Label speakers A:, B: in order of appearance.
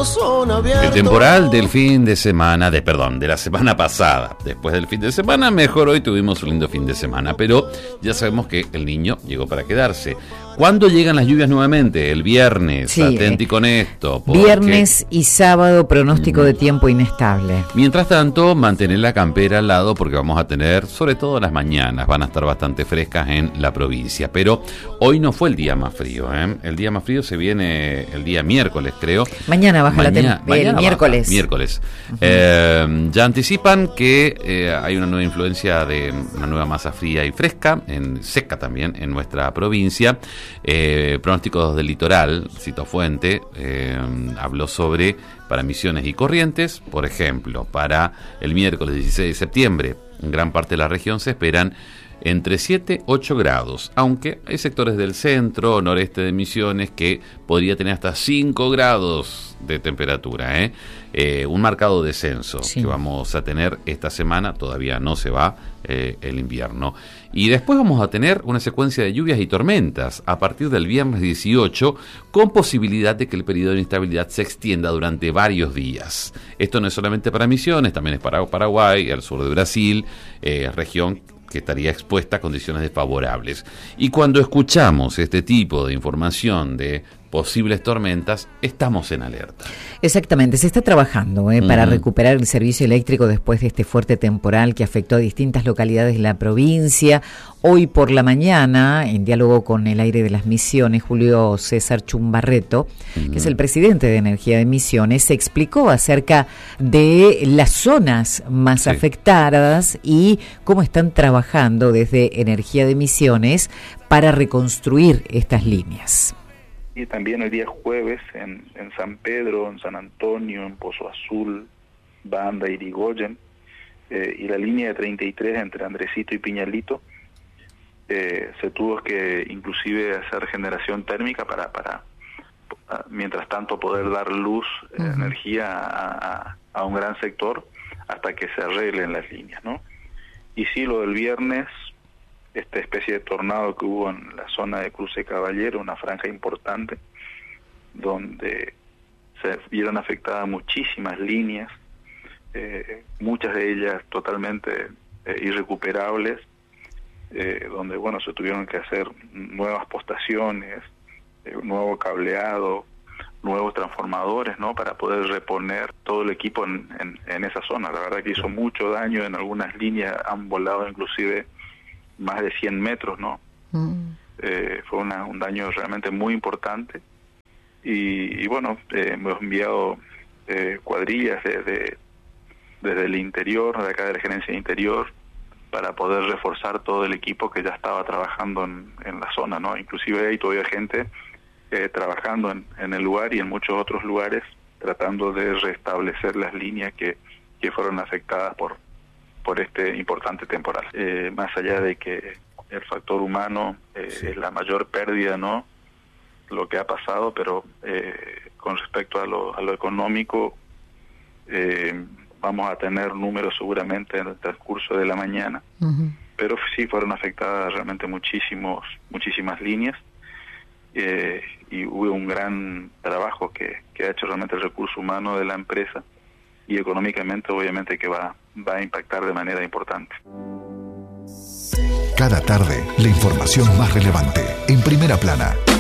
A: corazón abierto.
B: El temporal del fin de semana, de la semana pasada. Después del fin de semana, mejor hoy tuvimos un lindo fin de semana, pero ya sabemos que el niño llegó para quedarse. ¿Cuándo llegan las lluvias nuevamente? El viernes,
C: sí,
B: atenti con esto. Porque
C: viernes y sábado, pronóstico de tiempo inestable.
B: Mientras tanto, mantener la campera al lado porque vamos a tener, sobre todo las mañanas, van a estar bastante frescas en la provincia. Pero hoy no fue el día más frío, ¿eh? El día más frío se viene el día miércoles, creo.
C: Mañana baja la temperatura, el miércoles.
B: Miércoles. Ya anticipan que hay una nueva influencia de una nueva masa fría y fresca, seca también, en nuestra provincia. Pronósticos del litoral, cito fuente, habló sobre para Misiones y Corrientes, por ejemplo, para el miércoles 16 de septiembre, en gran parte de la región se esperan entre 7 y 8 grados, aunque hay sectores del centro, noreste de Misiones que podría tener hasta 5 grados de temperatura, un marcado descenso que vamos a tener esta semana, todavía no se va el invierno. Y después vamos a tener una secuencia de lluvias y tormentas a partir del viernes 18, con posibilidad de que el periodo de inestabilidad se extienda durante varios días. Esto no es solamente para Misiones, también es para Paraguay, el sur de Brasil, región que estaría expuesta a condiciones desfavorables. Y cuando escuchamos este tipo de información de posibles tormentas, estamos en alerta.
C: Exactamente, se está trabajando para recuperar el servicio eléctrico después de este fuerte temporal que afectó a distintas localidades de la provincia. Hoy por la mañana, en diálogo con el aire de las Misiones, Julio César Chumbarreto, que es el presidente de Energía de Misiones, se explicó acerca de las zonas más afectadas y cómo están trabajando desde Energía de Misiones para reconstruir estas líneas.
D: Y también el día jueves en San Pedro, en San Antonio, en Pozo Azul, Banda, Irigoyen, y la línea de 33 entre Andresito y Piñalito, se tuvo que inclusive hacer generación térmica para mientras tanto poder dar luz, energía a un gran sector hasta que se arreglen las líneas, ¿no? Y sí, lo del viernes, esta especie de tornado que hubo en la zona de Cruce Caballero, una franja importante, donde se vieron afectadas muchísimas líneas, muchas de ellas totalmente irrecuperables, donde bueno, se tuvieron que hacer nuevas postaciones, nuevo cableado, nuevos transformadores, ¿no?, para poder reponer todo el equipo en esa zona. La verdad que hizo mucho daño, en algunas líneas han volado inclusive más de 100 metros, ¿no? Fue un daño realmente muy importante. Y bueno, hemos enviado cuadrillas desde el interior, de acá de la Gerencia de Interior, para poder reforzar todo el equipo que ya estaba trabajando en la zona, ¿no? Inclusive hay todavía gente trabajando en el lugar y en muchos otros lugares, tratando de restablecer las líneas que fueron afectadas por este importante temporal. Más allá de que el factor humano es la mayor pérdida, ¿no?, lo que ha pasado, pero con respecto a lo económico, vamos a tener números seguramente en el transcurso de la mañana, pero sí fueron afectadas realmente muchísimas líneas, y hubo un gran trabajo que ha hecho realmente el recurso humano de la empresa, y económicamente obviamente que va a impactar de manera importante.
E: Cada tarde, la información más relevante en Primera Plana.